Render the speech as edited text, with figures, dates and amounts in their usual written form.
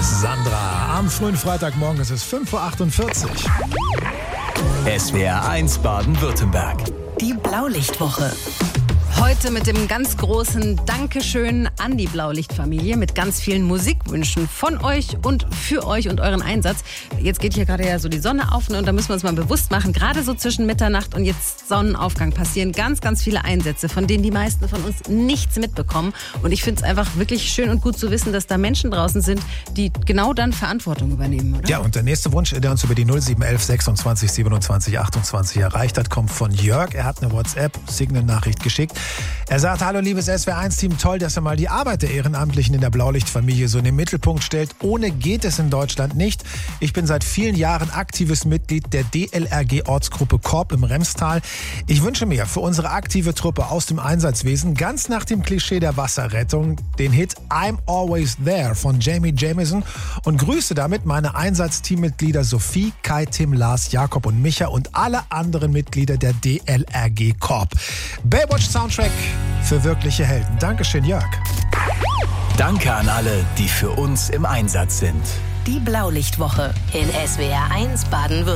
Sandra. Am frühen Freitagmorgen ist es 5.48 Uhr. SWR 1 Baden-Württemberg. Die Blaulichtwoche. Heute mit dem ganz großen Dankeschön an die Blaulichtfamilie mit ganz vielen Musikwünschen von euch und für euch und euren Einsatz. Jetzt geht hier gerade ja so die Sonne auf und da müssen wir uns mal bewusst machen, gerade so zwischen Mitternacht und jetzt Sonnenaufgang passieren ganz, ganz viele Einsätze, von denen die meisten von uns nichts mitbekommen. Und ich finde es einfach wirklich schön und gut zu wissen, dass da Menschen draußen sind, die genau dann Verantwortung übernehmen, oder? Ja, und der nächste Wunsch, der uns über die 0711 26 27 28 erreicht hat, kommt von Jörg. Er hat eine WhatsApp-Signal-Nachricht geschickt. Er sagt, hallo liebes SWR1-Team, toll, dass ihr mal die Arbeit der Ehrenamtlichen in der Blaulichtfamilie so in den Mittelpunkt stellt. Ohne geht es in Deutschland nicht. Ich bin seit vielen Jahren aktives Mitglied der DLRG-Ortsgruppe Korb im Remstal. Ich wünsche mir für unsere aktive Truppe aus dem Einsatzwesen ganz nach dem Klischee der Wasserrettung den Hit I'm Always There von Jamie Jamison und grüße damit meine Einsatzteammitglieder Sophie, Kai, Tim, Lars, Jakob und Micha und alle anderen Mitglieder der DLRG Korb. Baywatch Soundtrack für wirkliche Helden. Dankeschön, Jörg. Danke an alle, die für uns im Einsatz sind. Die Blaulichtwoche in SWR 1 Baden-Württemberg.